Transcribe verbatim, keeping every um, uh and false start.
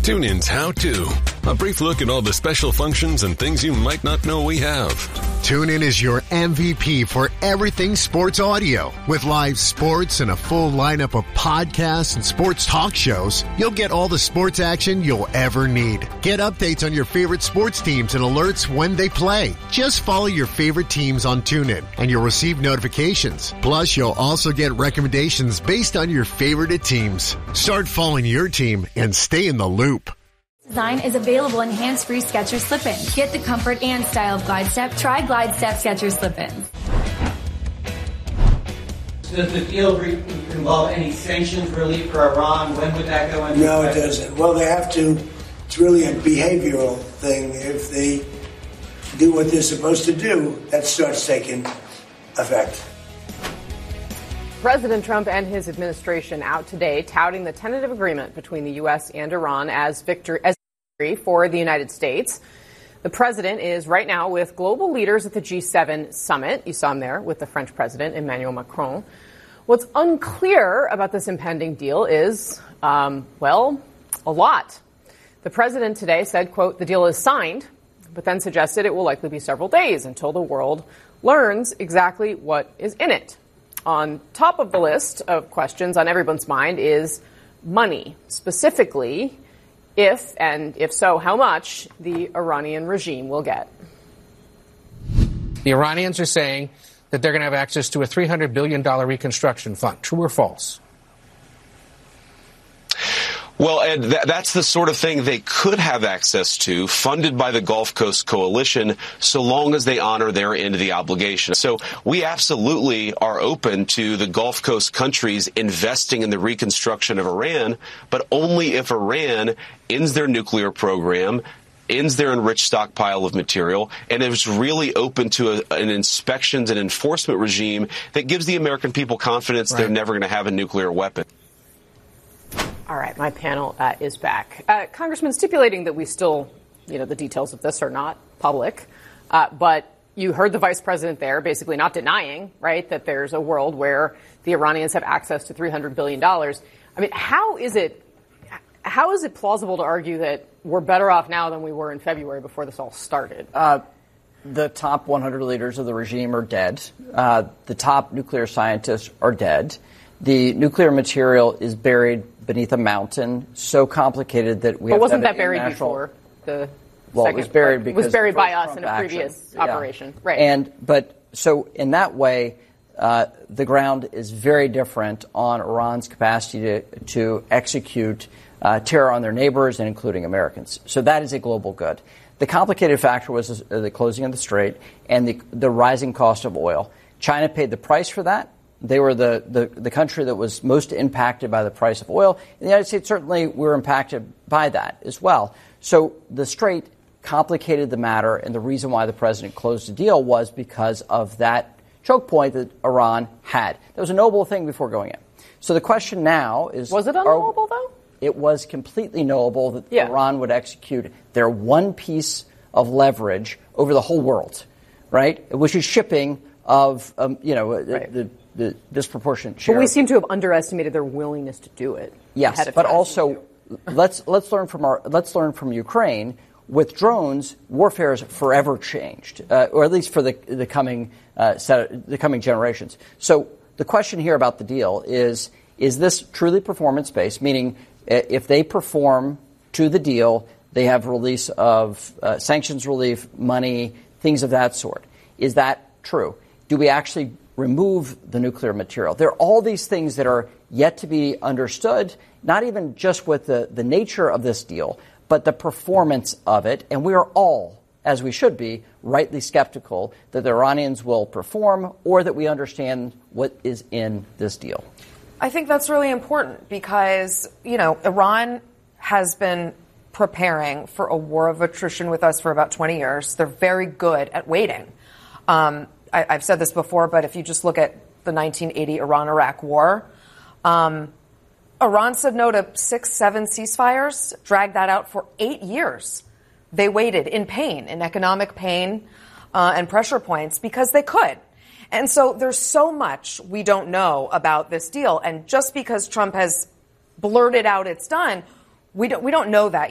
TuneIn's How To. A brief look at all the special functions and things you might not know we have. TuneIn is your M V P for everything sports audio. With live sports and a full lineup of podcasts and sports talk shows, you'll get all the sports action you'll ever need. Get updates on your favorite sports teams and alerts when they play. Just follow your favorite teams on TuneIn and you'll receive notifications. Plus, you'll also get recommendations based on your favorite teams. Start following your team and stay in the loop. Design is available in hands-free Skechers slip-ins. Get the comfort and style of Glide Step. Try Glide Step Skechers slip-ins. Does the deal re- involve any sanctions relief for Iran? When would that go into No, effect? it doesn't. Well, they have to. It's really a behavioral thing. If they do what they're supposed to do, that starts taking effect. President Trump and his administration out today touting the tentative agreement between the U S and Iran as victory as victory for the United States. The president is right now with global leaders at the G seven summit. You saw him there with the French president, Emmanuel Macron. What's unclear about this impending deal is, um, well, a lot. The president today said, quote, the deal is signed, but then suggested it will likely be several days until the world learns exactly what is in it. On top of the list of questions on everyone's mind is money, specifically if, and if so, how much the Iranian regime will get. The Iranians are saying that they're going to have access to a three hundred billion dollars reconstruction fund. True or false? Well, Ed, th- that's the sort of thing they could have access to, funded by the Gulf Coast Coalition, so long as they honor their end of the obligation. So we absolutely are open to the Gulf Coast countries investing in the reconstruction of Iran, but only if Iran ends their nuclear program, ends their enriched stockpile of material, and is really open to a, an inspections and enforcement regime that gives the American people confidence right. They're never going to have a nuclear weapon. All right, my panel uh, is back. Uh, Congressman, stipulating that we still, you know, the details of this are not public, uh, but you heard the vice president there basically not denying, right, that there's a world where the Iranians have access to three hundred billion dollars. I mean, how is it, how is it plausible to argue that we're better off now than we were in February before this all started? Uh, the top one hundred leaders of the regime are dead. Uh, the top nuclear scientists are dead. The nuclear material is buried beneath a mountain, so complicated that we but have wasn't to have that buried international... before the well, second, it was buried because it was buried by us Trump in a previous action. Yeah. operation, right? And but so in that way, uh, the ground is very different on Iran's capacity to to execute uh, terror on their neighbors and including Americans. So that is a global good. The complicated factor was the closing of the Strait and the the rising cost of oil. China paid the price for that. They were the, the, the country that was most impacted by the price of oil. In the United States, certainly, we were impacted by that as well. So the Strait complicated the matter, and the reason why the president closed the deal was because of that choke point that Iran had. That was a noble thing before going in. So the question now is... Was it unknowable, though? It was completely knowable that yeah. Iran would execute their one piece of leverage over the whole world, right, which is shipping of, um, you know, right. the... the disproportionate share. But we seem to have underestimated their willingness to do it. Yes, but also let's let's learn from our let's learn from Ukraine. With drones, warfare is forever changed, uh, or at least for the the coming uh, set, the coming generations. So the question here about the deal is: is this truly performance based? Meaning, if they perform to the deal, they have release of uh, sanctions relief, money, things of that sort. Is that true? Do we actually remove the nuclear material? There are all these things that are yet to be understood, not even just with the, the nature of this deal, but the performance of it. And we are all, as we should be, rightly skeptical that the Iranians will perform or that we understand what is in this deal. I think that's really important because, you know, Iran has been preparing for a war of attrition with us for about twenty years. They're very good at waiting. Um, I, I've said this before, but if you just look at the nineteen eighty Iran-Iraq war, um, Iran said no to six, seven ceasefires, dragged that out for eight years. They waited in pain, in economic pain uh, and pressure points because they could. And so there's so much we don't know about this deal. And just because Trump has blurted out it's done, we don't, we don't know that